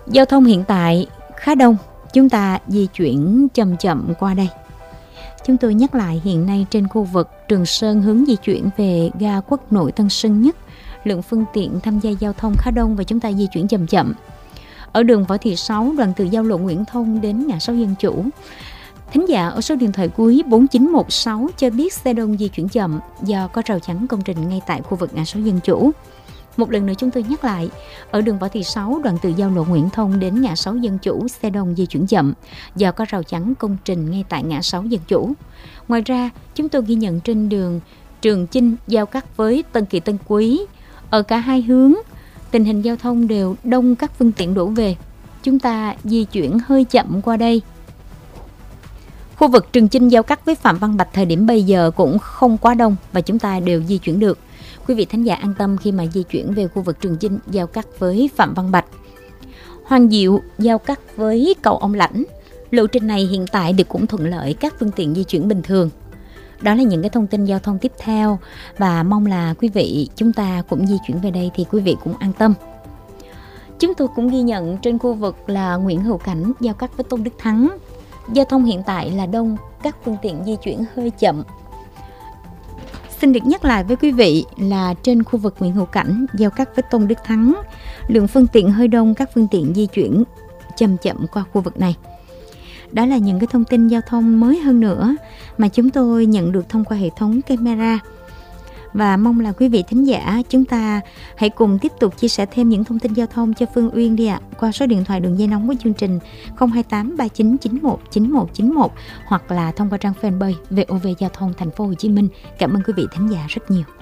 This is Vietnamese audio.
Giao thông hiện tại khá đông, chúng ta di chuyển chậm chậm qua đây. Chúng tôi nhắc lại, hiện nay trên khu vực Trường Sơn hướng di chuyển về ga Quốc Nội Tân Sơn Nhất, lượng phương tiện tham gia giao thông khá đông và chúng ta di chuyển chậm chậm. Ở đường Võ Thị Sáu, đoạn từ giao lộ Nguyễn Thông đến ngã sáu Dân Chủ, thính giả ở số điện thoại cuối 4916 cho biết xe đông di chuyển chậm do có rào chắn công trình ngay tại khu vực ngã sáu Dân Chủ. Một lần nữa chúng tôi nhắc lại, ở đường Võ Thị Sáu, đoạn từ giao lộ Nguyễn Thông đến ngã sáu Dân Chủ, xe đông di chuyển chậm do có rào chắn công trình ngay tại ngã sáu Dân Chủ. Ngoài ra, chúng tôi ghi nhận trên đường Trường Chinh giao cắt với Tân Kỳ Tân Quý, ở cả hai hướng, tình hình giao thông đều đông các phương tiện đổ về. Chúng ta di chuyển hơi chậm qua đây. Khu vực Trường Chinh giao cắt với Phạm Văn Bạch thời điểm bây giờ cũng không quá đông và chúng ta đều di chuyển được. Quý vị thính giả an tâm khi mà di chuyển về khu vực Trường Chinh giao cắt với Phạm Văn Bạch. Hoàng Diệu giao cắt với cầu Ông Lãnh. Lộ trình này hiện tại thì cũng thuận lợi các phương tiện di chuyển bình thường. Đó là những cái thông tin giao thông tiếp theo và mong là quý vị chúng ta cũng di chuyển về đây thì quý vị cũng an tâm. Chúng tôi cũng ghi nhận trên khu vực là Nguyễn Hữu Cảnh giao cắt với Tôn Đức Thắng. Giao thông hiện tại là đông, các phương tiện di chuyển hơi chậm. Xin được nhắc lại với quý vị là trên khu vực Nguyễn Hữu Cảnh giao cắt với Tôn Đức Thắng, lượng phương tiện hơi đông, các phương tiện di chuyển chậm chậm qua khu vực này. Đó là những cái thông tin giao thông mới hơn nữa mà chúng tôi nhận được thông qua hệ thống camera. Và mong là quý vị thính giả chúng ta hãy cùng tiếp tục chia sẻ thêm những thông tin giao thông cho Phương Uyên đi ạ. Qua số điện thoại đường dây nóng của chương trình 028 3991 9191 hoặc là thông qua trang fanpage VOV Giao thông Thành phố Hồ Chí Minh. Cảm ơn quý vị thính giả rất nhiều.